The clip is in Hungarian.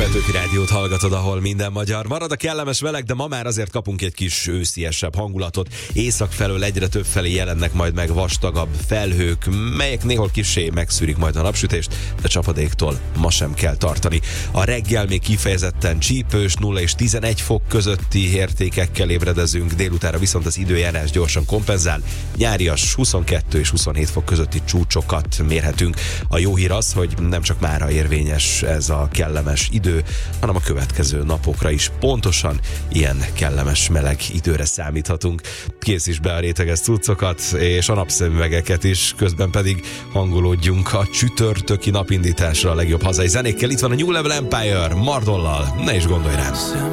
Petőfi Rádiót hallgatod, ahol minden magyar. Marad a kellemes meleg, de ma már azért kapunk egy kis ősziesebb hangulatot. Észak felől egyre több felé jelennek majd meg vastagabb felhők, melyek néhol kissé megszűrik majd a napsütést, de csapadéktól ma sem kell tartani. A reggel még kifejezetten csípős, 0 és 11 fok közötti értékekkel ébredezünk, délutára viszont az időjárás gyorsan kompenzál. Nyárias 22 és 27 fok közötti csúcsokat mérhetünk. A jó hír az, hogy nem csak mára érvényes ez a kellemes idő, hanem a következő napokra is pontosan ilyen kellemes meleg időre számíthatunk. Készíts be a réteges cuccokat és a napszemüvegeket is, közben pedig hangolódjunk a csütörtöki napindításra a legjobb hazai zenékkel. Itt van a New Level Empire Mardollal, ne is gondolj rám!